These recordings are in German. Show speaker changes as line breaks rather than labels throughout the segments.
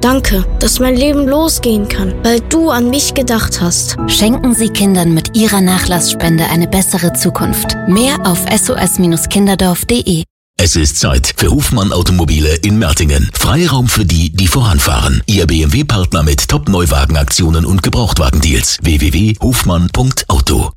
Danke, dass mein Leben losgehen kann, weil du an mich gedacht hast.
Schenken Sie Kindern mit Ihrer Nachlassspende eine bessere Zukunft. Mehr auf sos-kinderdorf.de.
Es ist Zeit für Hofmann Automobile in Mertingen. Freiraum für die, die voranfahren. Ihr BMW-Partner mit Top-Neuwagenaktionen und Gebrauchtwagendeals. www.hofmann.auto.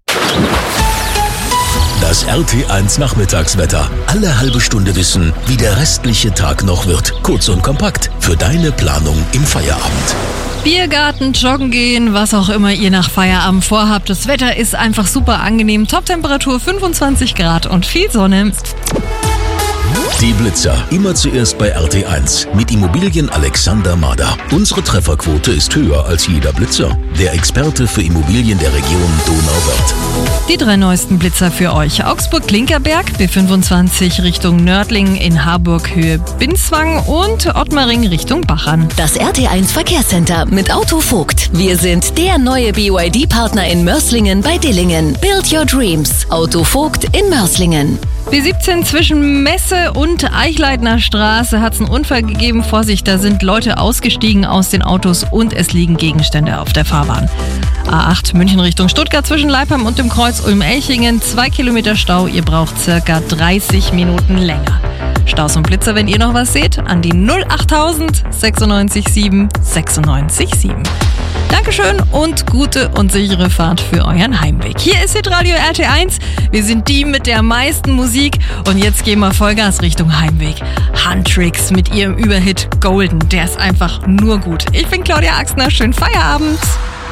Das RT1 Nachmittagswetter. Alle halbe Stunde wissen, wie der restliche Tag noch wird. Kurz und kompakt für deine Planung im Feierabend.
Biergarten, joggen gehen, was auch immer ihr nach Feierabend vorhabt. Das Wetter ist einfach super angenehm. Toptemperatur 25 Grad und viel Sonne.
Die Blitzer, immer zuerst bei RT1 mit Immobilien Alexander Mader. Unsere Trefferquote ist höher als jeder Blitzer. Der Experte für Immobilien der Region Donauwörth.
Die 3 neuesten Blitzer für euch. Augsburg-Klinkerberg, B25 Richtung Nördlingen, in Harburg Höhe Binswang und Ottmaring Richtung Bachern.
Das RT1 Verkehrscenter mit Auto Vogt. Wir sind der neue BYD-Partner in Mörslingen bei Dillingen. Build your dreams. Auto Vogt in Mörslingen.
B17 zwischen Messe und Eichleitner Straße hat es einen Unfall gegeben. Vorsicht, da sind Leute ausgestiegen aus den Autos und es liegen Gegenstände auf der Fahrbahn. A8 München Richtung Stuttgart zwischen Leipheim und dem Kreuz Ulm-Elchingen. 2 Kilometer Stau, ihr braucht circa 30 Minuten länger. Staus und Blitzer, wenn ihr noch was seht, an die 08000 96 7 96 7. Dankeschön und gute und sichere Fahrt für euren Heimweg. Hier ist Hitradio RT1. Wir sind die mit der meisten Musik und jetzt gehen wir Vollgas Richtung Heimweg. Huntrix mit ihrem Überhit Golden, der ist einfach nur gut. Ich bin Claudia Axner, schönen Feierabend.